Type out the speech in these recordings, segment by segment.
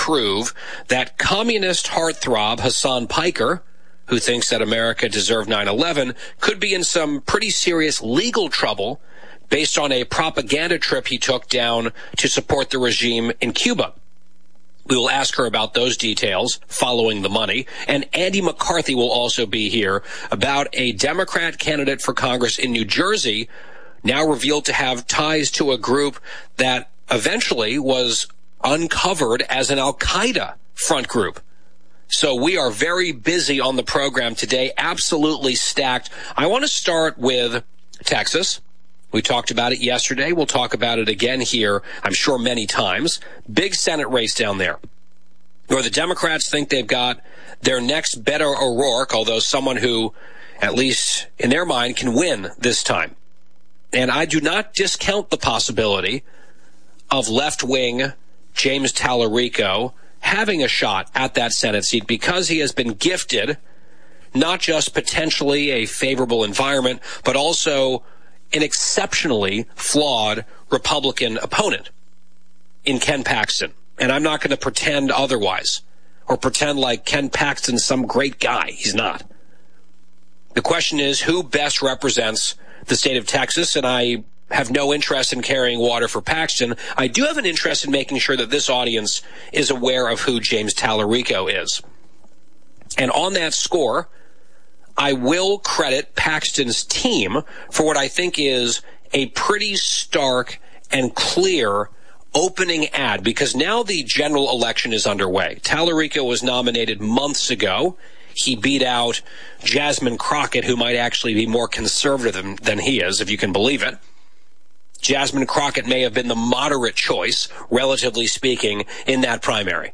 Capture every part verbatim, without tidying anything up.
prove that communist heartthrob Hassan Piker, who thinks that America deserved nine eleven, could be in some pretty serious legal trouble based on a propaganda trip he took down to support the regime in Cuba. We will ask her about those details following the money. And Andy McCarthy will also be here about a Democrat candidate for Congress in New Jersey, now revealed to have ties to a group that eventually was uncovered as an Al-Qaeda front group. So we are very busy on the program today, absolutely stacked. I want to start with Texas. We talked about it yesterday. We'll talk about it again here, I'm sure, many times. Big Senate race down there, where the Democrats think they've got their next Beto O'Rourke, although someone who, at least in their mind, can win this time. And I do not discount the possibility of left-wing James Tallarico having a shot at that Senate seat because he has been gifted not just potentially a favorable environment, but also an exceptionally flawed Republican opponent in Ken Paxton. And I'm not going to pretend otherwise or pretend like Ken Paxton's some great guy. He's not. The question is, who best represents the state of Texas? And I have no interest in carrying water for Paxton. I do have an interest in making sure that this audience is aware of who James Tallarico is. And on that score, I will credit Paxton's team for what I think is a pretty stark and clear opening ad, because now the general election is underway. Tallarico was nominated months ago. He beat out Jasmine Crockett, who might actually be more conservative than, than he is, if you can believe it. Jasmine Crockett may have been the moderate choice, relatively speaking, in that primary.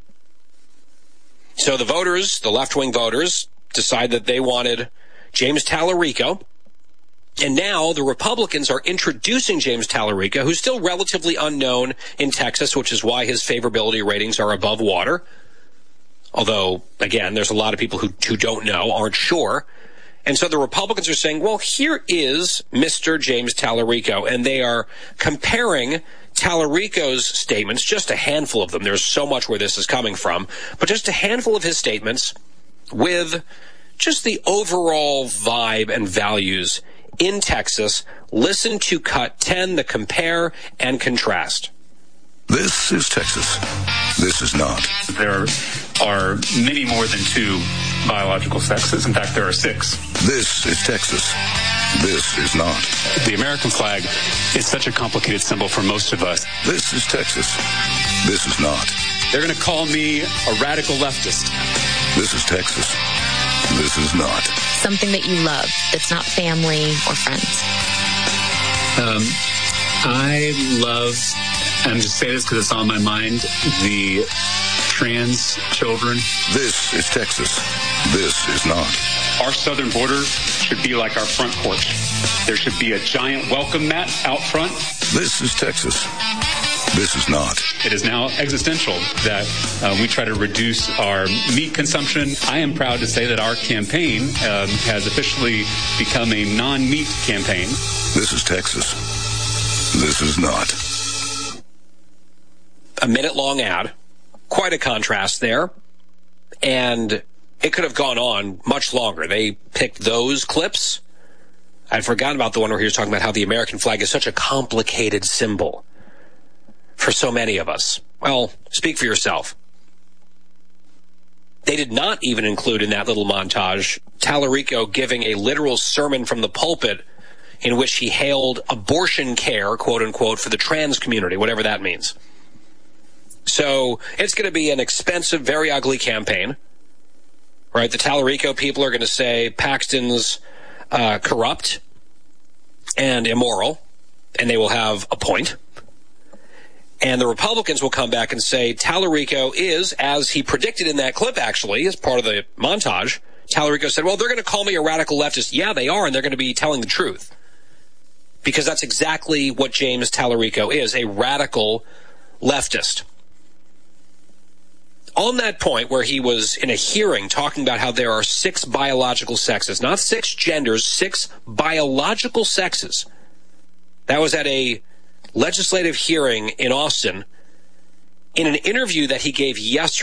So the voters, the left-wing voters, decide that they wanted James Tallarico. And now the Republicans are introducing James Tallarico, who's still relatively unknown in Texas, which is why his favorability ratings are above water. Although, again, there's a lot of people who, who don't know, aren't sure. And so the Republicans are saying, well, here is Mister James Tallarico. And they are comparing Tallarico's statements, just a handful of them. There's so much where this is coming from. But just a handful of his statements with just the overall vibe and values in Texas. Listen to cut ten, the compare and contrast. This is Texas. This is not. There are many more than two biological sexes. In fact, there are six. This is Texas. This is not. The American flag is such a complicated symbol for most of us. This is Texas. This is not. They're going to call me a radical leftist. This is Texas. This is not. Something that you love that's not family or friends. Um, I love, I'm just saying this because it's on my mind, the trans children. This is Texas. This is not. Our southern border should be like our front porch. There should be a giant welcome mat out front. This is Texas. This is not. It is now existential that uh, we try to reduce our meat consumption. I am proud to say that our campaign um, has officially become a non-meat campaign. This is Texas. This is not. A minute-long ad. Quite a contrast there. And it could have gone on much longer. They picked those clips. I'd forgotten about the one where he was talking about how the American flag is such a complicated symbol for so many of us. Well, speak for yourself. They did not even include in that little montage Tallarico giving a literal sermon from the pulpit in which he hailed abortion care, quote unquote, for the trans community, whatever that means. So it's going to be an expensive, very ugly campaign, right? The Tallarico people are going to say Paxton's uh, corrupt and immoral, and they will have a point. And the Republicans will come back and say Tallarico is, as he predicted in that clip, actually, as part of the montage, Tallarico said, well, they're going to call me a radical leftist. Yeah, they are, and they're going to be telling the truth. Because that's exactly what James Tallarico is, a radical leftist. On that point where he was in a hearing talking about how there are six biological sexes, not six genders, six biological sexes. That was at a legislative hearing in Austin. In an interview that he gave yesterday,